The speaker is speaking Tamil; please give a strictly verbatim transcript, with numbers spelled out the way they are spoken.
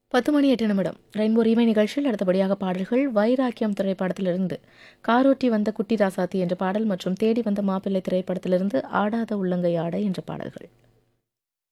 பத்து மணி எட்டு நிமிடம் ரெயின்போ ரீமை நிகழ்ச்சியில் அடுத்தபடியாக பாடல்கள் வைராக்கியம் திரைப்படத்திலிருந்து காரோட்டி வந்த குட்டி ராசாத்தி என்ற பாடல் மற்றும் தேடி வந்த மாப்பிள்ளை திரைப்படத்திலிருந்து ஆடாத உள்ளங்கை ஆட என்ற பாடல்கள்.